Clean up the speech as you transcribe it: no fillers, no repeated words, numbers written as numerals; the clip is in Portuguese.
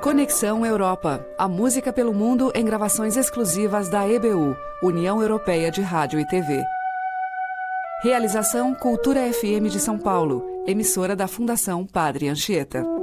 Conexão Europa. A música pelo mundo em gravações exclusivas da EBU, União Europeia de Rádio e TV. Realização Cultura FM de São Paulo, emissora da Fundação Padre Anchieta.